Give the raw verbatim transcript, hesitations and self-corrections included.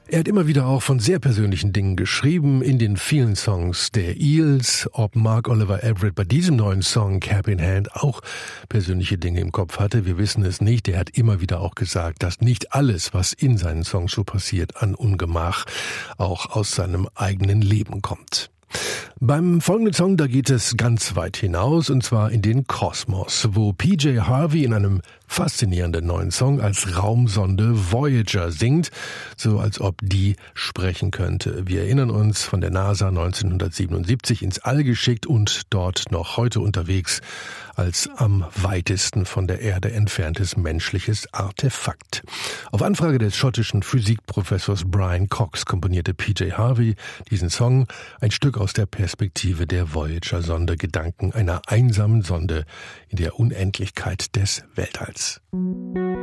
Er hat immer wieder auch von sehr persönlichen Dingen geschrieben in den vielen Songs der Eels. Ob Mark Oliver Everett bei diesem neuen Song Cap in Hand auch persönliche Dinge im Kopf hatte, wir wissen es nicht. Er hat immer wieder auch gesagt, dass nicht alles, was in seinen Songs so passiert, an Ungemach auch aus seinem eigenen Leben kommt. Beim folgenden Song, da geht es ganz weit hinaus, und zwar in den Kosmos, wo P J Harvey in einem faszinierenden neuen Song als Raumsonde Voyager singt, so als ob die sprechen könnte. Wir erinnern uns, von der NASA neunzehnhundertsiebenundsiebzig ins All geschickt und dort noch heute unterwegs als am weitesten von der Erde entferntes menschliches Artefakt. Auf Anfrage des schottischen Physikprofessors Brian Cox komponierte P J Harvey diesen Song, ein Stück aus der Perspektive der Voyager-Sonde, Gedanken einer einsamen Sonde in der Unendlichkeit des Weltalls.